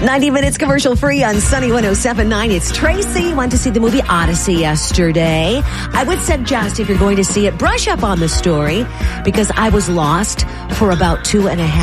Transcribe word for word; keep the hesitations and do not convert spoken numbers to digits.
ninety minutes commercial free on Sunny one oh seven point nine. It's Tracy. Went to see the movie Odyssey yesterday. I would suggest if you're going to see it, brush up on the story because I was lost for about two and a half